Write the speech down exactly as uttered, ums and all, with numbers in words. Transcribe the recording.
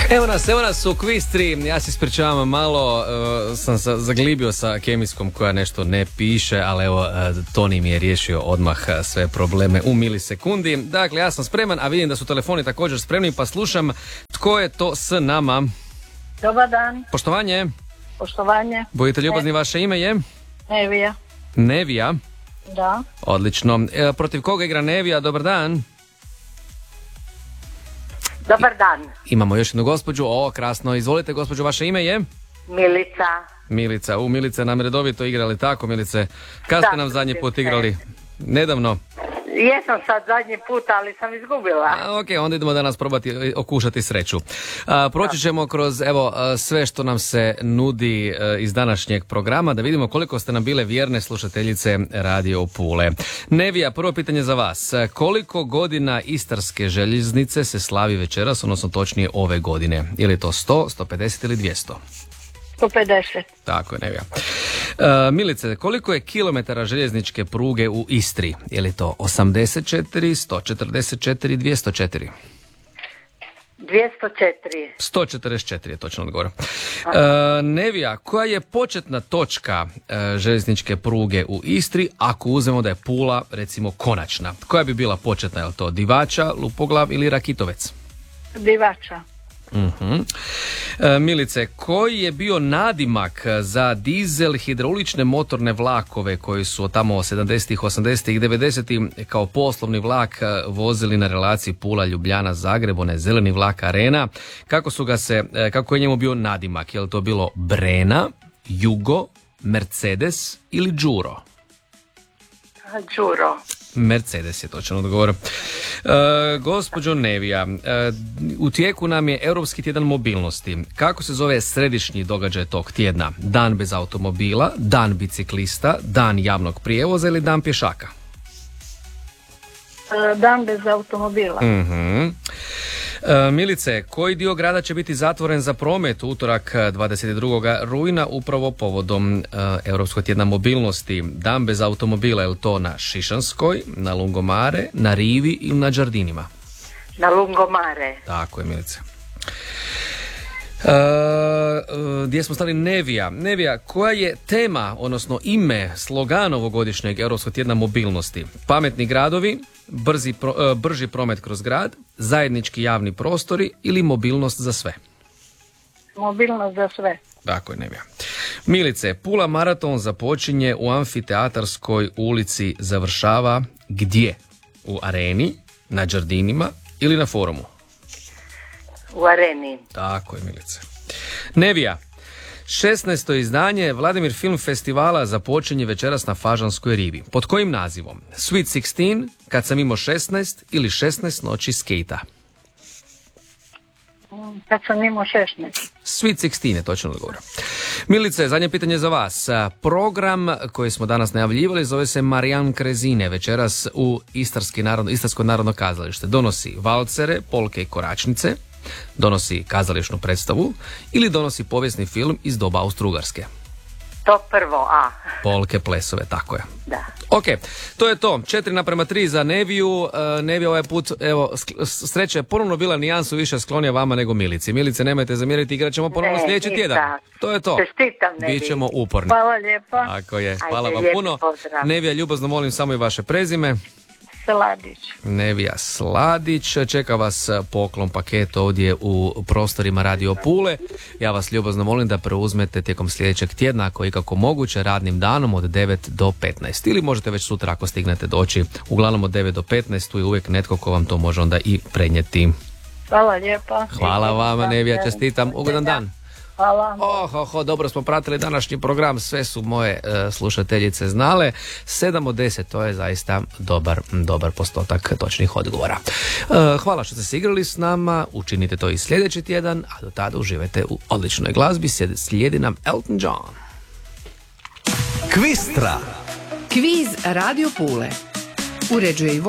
Evo nas, evo nas u Kvistri. Ja se ispričavam malo, uh, sam sa, zaglibio sa kemijskom koja nešto ne piše, ali evo, uh, Toni mi je riješio odmah sve probleme u milisekundi. Dakle, ja sam spreman, a vidim da su telefoni također spremni, pa slušam tko je to s nama. Dobar dan. Poštovanje. Poštovanje. Budite ljubazni, vaše ime je? Nevija. Nevija? Da. Odlično. E, protiv koga igra Nevija? Dobar dan. Dobar dan. Imamo još jednu gospođu. O, krasno. Izvolite, gospođo, vaše ime je? Milica. Milica. U, Milice nam redovito igrali, tako, Milice? Kad ste da, nam zadnji put igrali? Nedavno? Jesam sad zadnji put, ali sam izgubila. A, ok, onda idemo danas probati okušati sreću. A, proći ćemo kroz, evo, sve što nam se nudi a, iz današnjeg programa, da vidimo koliko ste nam bile vjerne slušateljice Radio Pule. Nevija, prvo pitanje za vas. Koliko godina Istarske željeznice se slavi večeras, odnosno točnije ove godine? Je li to sto, sto pedeset ili dvjesto? sto pedeset. Tako je, Nevija. Uh, Milice, koliko je kilometara željezničke pruge u Istri? Je li to osamdeset četiri, sto četrdeset četiri, dvjesto četiri? dvjesto četiri. sto četrdeset četiri je točno odgovor. Uh, Nevija, koja je početna točka uh, željezničke pruge u Istri, ako uzmemo da je Pula, recimo, konačna? Koja bi bila početna? Je li to Divača, Lupoglav ili Rakitovec? Divača. Uh-huh. E, Milice, koji je bio nadimak za dizel hidraulične motorne vlakove koji su tamo sedamdesetih, osamdesetih, devedesetih kao poslovni vlak vozili na relaciji Pula-Ljubljana-Zagreb, onaj zeleni vlak Arena? Kako su ga se, kako je njemu bio nadimak? Je li to bilo Brena, Jugo, Mercedes ili Đuro? Đuro. Mercedes je točan odgovor. E, gospođo Nevija, e, u tijeku nam je Europski tjedan mobilnosti. Kako se zove središnji događaj tog tjedna? Dan bez automobila, dan biciklista, dan javnog prijevoza ili dan pješaka? Dan bez automobila. Mhm. E, Milice, koji dio grada će biti zatvoren za promet u utorak dvadeset drugog rujna upravo povodom e, Europskog tjedna mobilnosti? Dan bez automobila, je li to na Šišanskoj, na Lungomare, na Rivi ili na Đardinima? Na Lungomare. Tako je, Milice. Uh, uh, gdje smo stali? Nevija. Nevija, koja je tema, odnosno ime, slogan ovogodišnjeg Europskog tjedna mobilnosti? Pametni gradovi, brzi pro, uh, brži promet kroz grad, zajednički javni prostori ili mobilnost za sve? Mobilnost za sve. Tako je, Nevija. Milice, Pula maraton započinje u Amfiteatarskoj ulici, završava gdje? U Areni, na Đardinima ili na Forumu? U Areni. Tako je, Milice. Nevija, šesnaesto izdanje Vladimir Film Festivala započinje večeras na Fažanskoj rivi. Pod kojim nazivom? Sweet šesnaest, Kad sam imao šesnaest ili šesnaest noći skejta? Kad sam imao šesnaest. Sweet šesnaest je točno odgovor. Milice, zadnje pitanje za vas. Program koji smo danas najavljivali zove se Marijan Krezine. Večeras u Istarski narodno, Istarsko narodno kazalište donosi valcere, polke i koračnice, donosi kazališnu predstavu ili donosi povijesni film iz doba Austro-Ugarske? To prvo, a. Polke, plesove, tako je. Da. Ok, to je to. četiri naprema tri za Neviju. Uh, Nevija ovaj put, evo, sreća je ponovno bila nijansu više sklonija vama nego Milici. Milice, nemojte zamjeriti, igrat ćemo ponovno ne, sljedeći tjedan. To je to. Čestitam, Nevi. Bićemo uporni. Hvala lijepa. Tako je. Hvala Ajde, vam puno. pozdrav. Nevija, ljubazno molim samo i vaše prezime. Sladić. Nevija Sladić. Čeka vas poklon paket ovdje u prostorima Radio Pule. Ja vas ljubazno molim da preuzmete tijekom sljedećeg tjedna, ako je ikako moguće, radnim danom od devet do petnaest. Ili možete već sutra ako stignete doći. Uglavnom od devet do petnaest, tu je uvijek netko ko vam to može onda i prenijeti. Hvala lijepa. Hvala vama, Nevija, čestitam. Ugodan dan. Hvala. Oh, oh, oh, dobro smo pratili današnji program, sve su moje uh, slušateljice znale. sedam od deset, to je zaista dobar, dobar postotak točnih odgovora. Uh, hvala što ste se igrali s nama, učinite to i sljedeći tjedan, a do tada uživajte u odličnoj glazbi. Slijedi nam Elton John. Kvistra. Kviz Radio Pule. Uređuje i